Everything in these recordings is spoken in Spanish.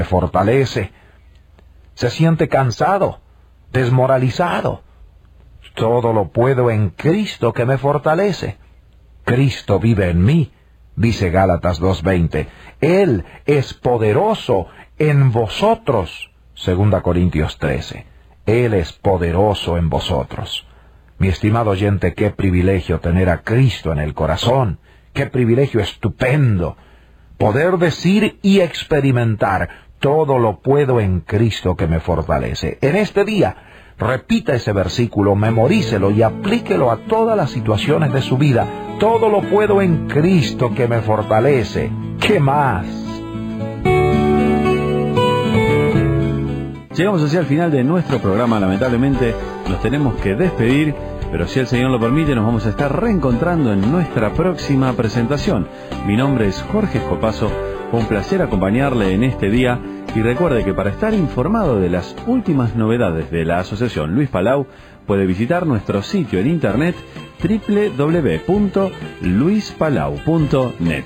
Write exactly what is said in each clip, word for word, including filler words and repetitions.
me fortalece. Se siente cansado, desmoralizado. Todo lo puedo en Cristo que me fortalece. Cristo vive en mí, dice Gálatas dos veinte. Él es poderoso en vosotros, segunda Corintios trece. Él es poderoso en vosotros. Mi estimado oyente, qué privilegio tener a Cristo en el corazón. Qué privilegio estupendo. Poder decir y experimentar, todo lo puedo en Cristo que me fortalece. En este día, repita ese versículo, memorícelo y aplíquelo a todas las situaciones de su vida. Todo lo puedo en Cristo que me fortalece. ¿Qué más? Llegamos hacia el final de nuestro programa. Lamentablemente nos tenemos que despedir, pero si el Señor lo permite nos vamos a estar reencontrando en nuestra próxima presentación. Mi nombre es Jorge Escopazo. Fue un placer acompañarle en este día. Y recuerde que para estar informado de las últimas novedades de la Asociación Luis Palau, puede visitar nuestro sitio en internet doble u doble u doble u punto luis palau punto net.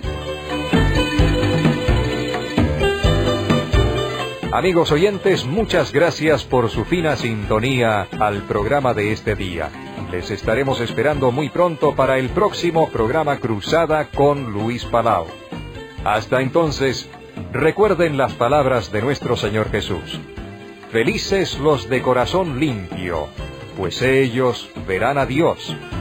Amigos oyentes, muchas gracias por su fina sintonía al programa de este día. Les estaremos esperando muy pronto para el próximo programa Cruzada con Luis Palau. Hasta entonces, recuerden las palabras de nuestro Señor Jesús. Felices los de corazón limpio, pues ellos verán a Dios.